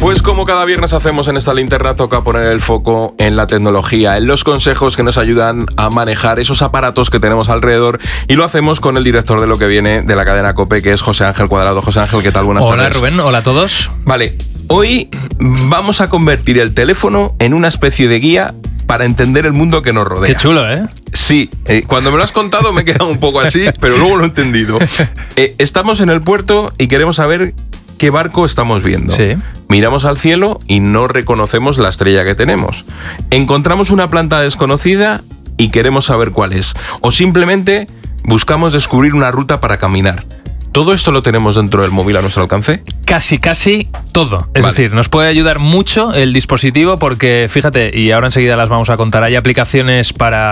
Pues como cada viernes hacemos en esta linterna, toca poner el foco en la tecnología, en los consejos que nos ayudan a manejar esos aparatos que tenemos alrededor, y lo hacemos con el director de Lo que Viene de la cadena COPE, que es José Ángel Cuadrado. José Ángel, ¿qué tal? Buenas tardes. Hola Rubén, hola a todos. Vale, hoy vamos a convertir el teléfono en una especie de guía para entender el mundo que nos rodea. Qué chulo, ¿eh? Sí, cuando me lo has contado me he quedado un poco así, pero luego lo he entendido. Estamos en el puerto y queremos saber qué barco estamos viendo. Sí. Miramos al cielo y no reconocemos la estrella que tenemos. Encontramos una planta desconocida y queremos saber cuál es. O simplemente buscamos descubrir una ruta para caminar. ¿Todo esto lo tenemos dentro del móvil a nuestro alcance? Casi todo. Es decir, nos puede ayudar mucho el dispositivo porque, fíjate, y ahora enseguida las vamos a contar, hay aplicaciones para